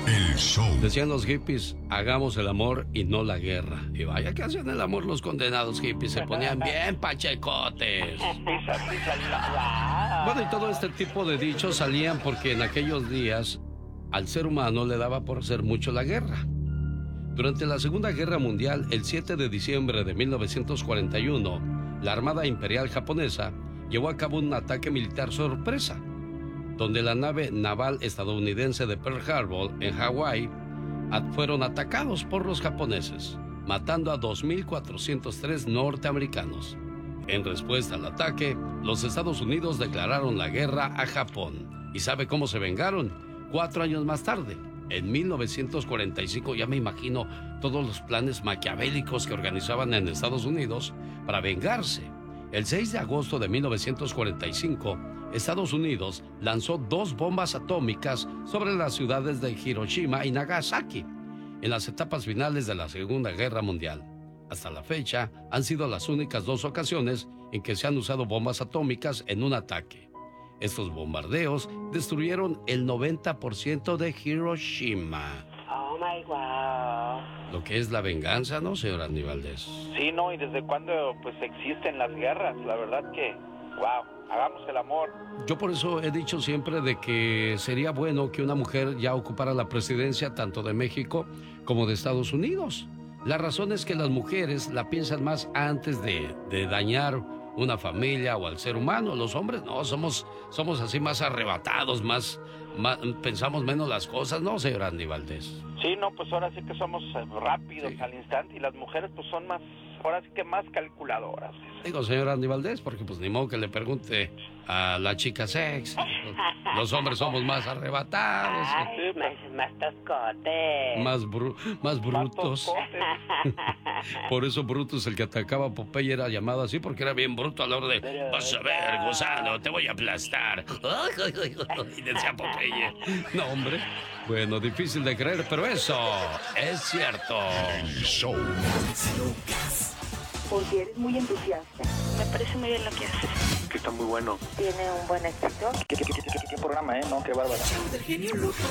El show. Decían los hippies, hagamos el amor y no la guerra. Y vaya que hacían el amor los condenados hippies, se ponían bien pachecotes. Bueno, y todo este tipo de dichos salían porque en aquellos días al ser humano le daba por hacer mucho la guerra. Durante la Segunda Guerra Mundial, el 7 de diciembre de 1941, la Armada Imperial Japonesa llevó a cabo un ataque militar sorpresa, donde la nave naval estadounidense de Pearl Harbor, en Hawái, fueron atacados por los japoneses, matando a 2.403 norteamericanos. En respuesta al ataque, los Estados Unidos declararon la guerra a Japón. ¿Y sabe cómo se vengaron? 4 años más tarde, en 1945, ya me imagino todos los planes maquiavélicos que organizaban en Estados Unidos para vengarse. El 6 de agosto de 1945, Estados Unidos lanzó 2 bombas atómicas sobre las ciudades de Hiroshima y Nagasaki, en las etapas finales de la Segunda Guerra Mundial. Hasta la fecha, han sido las únicas 2 ocasiones en que se han usado bombas atómicas en un ataque. Estos bombardeos destruyeron el 90% de Hiroshima. Oh my wow. Lo que es la venganza, ¿no, señor Andy Valdés? Sí, no, y desde cuándo pues existen las guerras, la verdad que, wow, hagamos el amor. Yo por eso he dicho siempre de que sería bueno que una mujer ya ocupara la presidencia tanto de México como de Estados Unidos. La razón es que las mujeres la piensan más antes de dañar una familia o al ser humano. Los hombres no, somos así más arrebatados, más pensamos menos las cosas, ¿no, señor Andy Valdés? Sí, no, pues ahora sí que somos rápidos al instante y las mujeres pues son más, ahora sí que más calculadoras. Digo, señor Andy Valdés, porque pues ni modo que le pregunte a la chica sexy. Los hombres somos más arrebatados. Ay, más toscotes. Más brutos. Por eso Brutus, el que atacaba a Popeye, era llamado así, porque era bien bruto a la hora de vas a ver, gusano, te voy a aplastar. Y decía Popeye. No, hombre. Bueno, difícil de creer, pero eso es cierto. El show. Porque eres muy entusiasta. Me parece muy bien lo que haces. Que está muy bueno. Tiene un buen éxito. ¿Qué programa, no? Qué bárbaro.